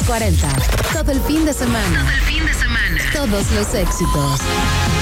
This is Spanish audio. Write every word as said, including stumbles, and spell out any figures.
cuarenta. Todo el fin de semana. Todo el fin de semana. Todos los éxitos.